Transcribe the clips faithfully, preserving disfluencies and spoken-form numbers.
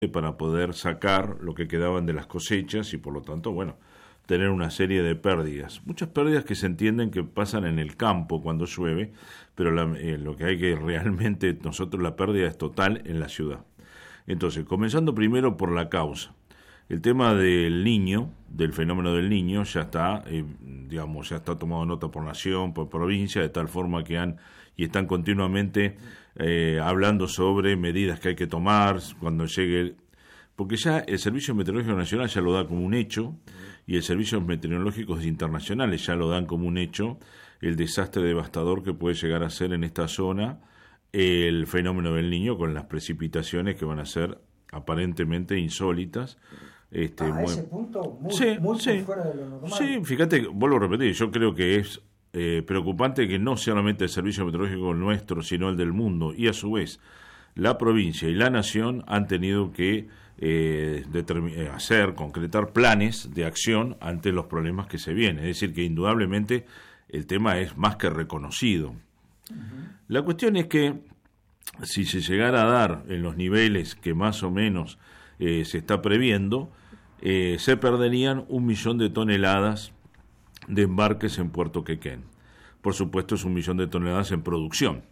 para poder sacar lo que quedaban de las cosechas y por lo tanto, bueno, tener una serie de pérdidas. Muchas pérdidas que se entienden que pasan en el campo cuando llueve, pero la, eh, lo que hay que realmente, nosotros la pérdida es total en la ciudad. Entonces, comenzando primero por la causa. El tema del niño, del fenómeno del niño, ya está, eh, digamos, ya está tomado nota por nación, por provincia, de tal forma que han y están continuamente eh, hablando sobre medidas que hay que tomar cuando llegue, porque ya el Servicio Meteorológico Nacional ya lo da como un hecho, y el Servicio Meteorológicos Internacionales ya lo dan como un hecho, el desastre devastador que puede llegar a ser en esta zona el fenómeno del niño, con las precipitaciones que van a ser aparentemente insólitas. Este, ah, muy, ese punto muy, sí, muy sí, fuera de lo normal. Sí, fíjate, vuelvo a repetir, yo creo que es eh, preocupante que no solamente el servicio meteorológico nuestro, sino el del mundo, y a su vez la provincia y la nación han tenido que eh, determin- hacer, concretar planes de acción ante los problemas que se vienen. Es decir, que indudablemente el tema es más que reconocido. Uh-huh. La cuestión es que si se llegara a dar en los niveles que más o menos eh, se está previendo, eh, se perderían un millón de toneladas de embarques en Puerto Quequén. Por supuesto, es un millón de toneladas en producción.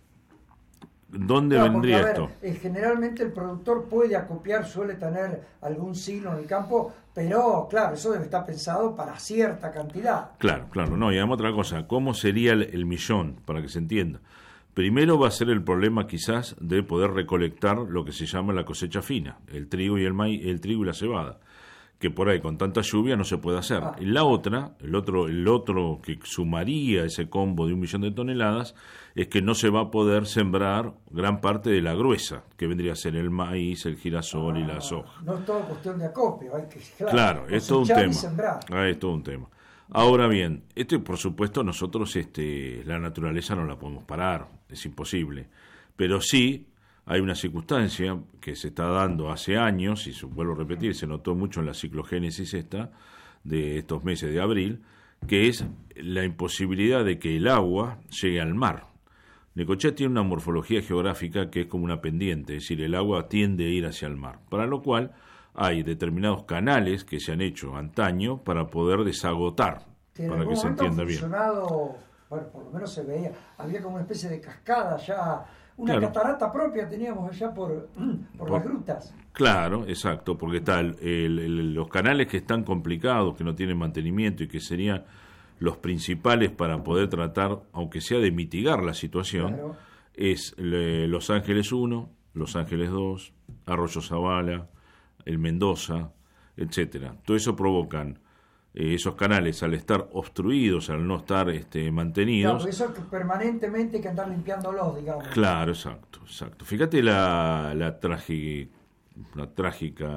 ¿Dónde claro, vendría porque, a ver, esto? Eh, generalmente el productor puede acopiar, suele tener algún signo en el campo, pero claro, eso debe estar pensado para cierta cantidad. Claro, claro, no, y además otra cosa, ¿cómo sería el, el millón? Para que se entienda. Primero va a ser el problema quizás de poder recolectar lo que se llama la cosecha fina, el trigo y el maíz, el trigo y la cebada, que por ahí con tanta lluvia no se puede hacer. Ah. Y la otra, el otro, el otro que sumaría ese combo de un millón de toneladas, es que no se va a poder sembrar gran parte de la gruesa, que vendría a ser el maíz, el girasol ah, y la soja. No es todo cuestión de acopio, hay que claro, Claro, es todo un tema. Ah, es todo un tema. Ahora bien, esto por supuesto nosotros este, la naturaleza no la podemos parar, es imposible, pero sí hay una circunstancia que se está dando hace años, y vuelvo a repetir, se notó mucho en la ciclogénesis esta, de estos meses de abril, que es la imposibilidad de que el agua llegue al mar. Necochea tiene una morfología geográfica que es como una pendiente, es decir, el agua tiende a ir hacia el mar, para lo cual hay determinados canales que se han hecho antaño para poder desagotar, para que se entienda bien. Bueno, por lo menos se veía, había como una especie de cascada ya, una claro. catarata propia teníamos allá por, por, por las grutas. Claro, exacto, porque está el, el, el, los canales que están complicados, que no tienen mantenimiento y que serían los principales para poder tratar, aunque sea de mitigar la situación, claro. es le, Los Ángeles uno, Los Ángeles dos, Arroyo Zavala, el Mendoza, etcétera. Todo eso provocan eh, esos canales al estar obstruidos, al no estar este, mantenidos. Claro, eso que permanentemente hay que andar limpiándolos, digamos. Claro, exacto, exacto. Fíjate la, la, tragi, la trágica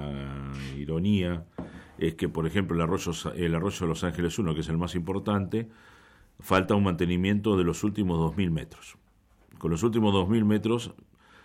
ironía, es que, por ejemplo, el arroyo, el arroyo de Los Ángeles uno, que es el más importante, falta un mantenimiento de los últimos dos mil metros. Con los últimos dos mil metros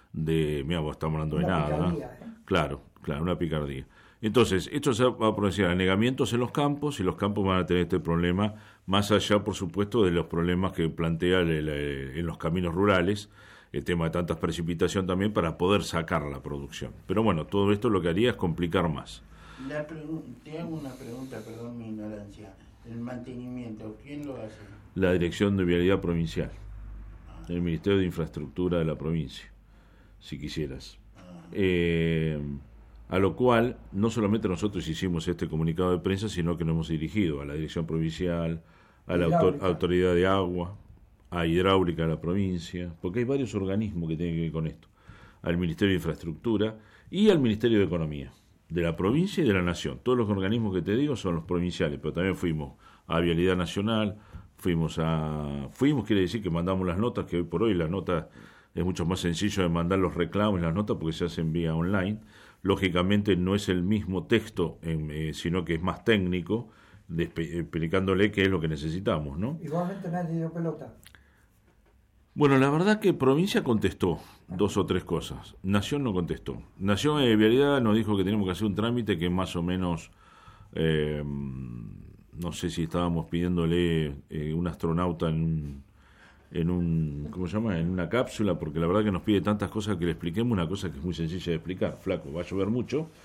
de, mira, vos estamos hablando de una nada. picardía, ¿eh? Claro, claro, una picardía. Entonces, esto se va a producir anegamientos en los campos, y los campos van a tener este problema, más allá, por supuesto, de los problemas que plantea el, el, el, en los caminos rurales, el tema de tantas precipitación también, para poder sacar la producción. Pero bueno, todo esto lo que haría es complicar más. La pregu- te hago una pregunta, perdón mi ignorancia. El mantenimiento, ¿quién lo hace? La Dirección de Vialidad Provincial, ah. el Ministerio de Infraestructura de la provincia, si quisieras. Ah. Eh... A lo cual, no solamente nosotros hicimos este comunicado de prensa, sino que nos hemos dirigido a la Dirección Provincial, a la autor, Autoridad de Agua, a Hidráulica de la provincia, porque hay varios organismos que tienen que ver con esto, al Ministerio de Infraestructura y al Ministerio de Economía, de la provincia y de la nación. Todos los organismos que te digo son los provinciales, pero también fuimos a Vialidad Nacional, fuimos a... Fuimos quiere decir que mandamos las notas, que hoy por hoy las notas es mucho más sencillo de mandar los reclamos y las notas porque se hacen vía online. Lógicamente no es el mismo texto, eh, sino que es más técnico, de, explicándole qué es lo que necesitamos, ¿no? Igualmente nadie dio pelota. Bueno, la verdad que provincia contestó dos o tres cosas. Nación no contestó. Nación de Vialidad nos dijo que tenemos que hacer un trámite que más o menos, eh, no sé si estábamos pidiéndole eh, un astronauta en un... en un, ¿cómo se llama? En una cápsula, porque la verdad que nos pide tantas cosas que le expliquemos una cosa que es muy sencilla de explicar. Flaco, va a llover mucho,